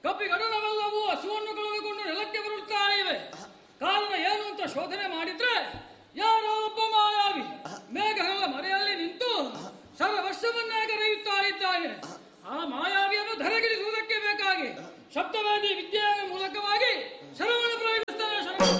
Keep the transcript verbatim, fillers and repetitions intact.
ಕಪಿಗಡನವೆಲ್ಲವೂ ಹಸುವನ್ನು ಕಳೆದುಕೊಂಡು ನೆಲಕ್ಕೆ ಬರುತ್ತಾ ಇವೆ. ಕಾರಣ ಏನು ಅಂತ ಶೋಧನೆ ಮಾಡಿದ್ರೆ ಯಾರೋ ಒಬ್ಬ ಮಾಯಾವಿ ಮೇಘಗಳ ಮರೆಯಲ್ಲಿ ನಿಂತು ಸರ್ವಸ್ವವನ್ನೇ ಕರೆಯುತ್ತಾ ಇದ್ದಾನೆ. ಆ ಮಾಯಾವಿಯನ್ನು ಧರೆಗಿಳಿಸುವುದಕ್ಕೆ ಬೇಕಾಗಿ ಶಬ್ದವೇದಿ ವಿದ್ಯೆ